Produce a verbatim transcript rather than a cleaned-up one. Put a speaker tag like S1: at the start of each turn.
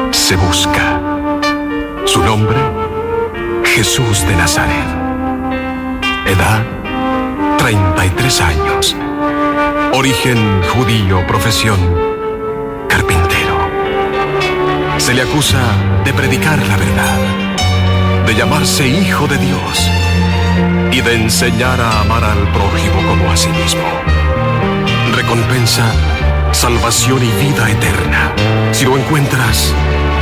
S1: se busca. Su nombre, Jesús de Nazaret. Edad, treinta y tres años. Origen judío, profesión, carpintero. Se le acusa de predicar la verdad, de llamarse hijo de Dios y de enseñar a amar al prójimo como a sí mismo. Recompensa, salvación y vida eterna. Si lo encuentras,